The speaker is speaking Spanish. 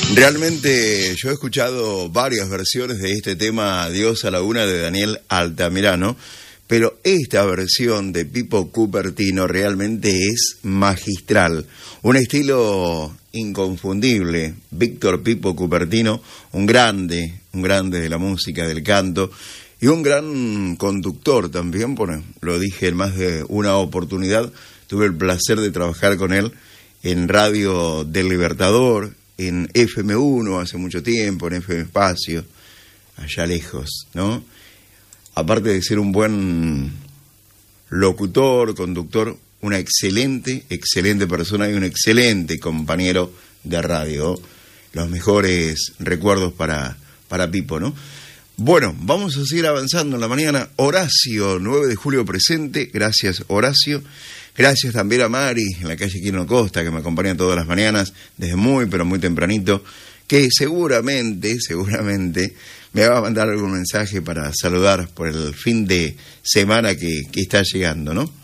Realmente yo he escuchado varias versiones de este tema Dios a la una de Daniel Altamirano, pero esta versión de Pipo Cupertino realmente es magistral, un estilo inconfundible. Víctor Pipo Cupertino, un grande de la música, del canto, y un gran conductor también, bueno, lo dije en más de una oportunidad, tuve el placer de trabajar con él en Radio del Libertador, en FM1 hace mucho tiempo, en FM Espacio, allá lejos, ¿no? Aparte de ser un buen locutor, conductor, una excelente persona y un excelente compañero de radio. Los mejores recuerdos para Pipo, ¿no? Bueno, vamos a seguir avanzando en la mañana. Horacio, 9 de julio presente. Gracias, Horacio. Gracias también a Mari, en la calle Quirino Costa, que me acompaña todas las mañanas, desde muy, pero muy tempranito, que seguramente me va a mandar algún mensaje para saludar por el fin de semana que está llegando, ¿no?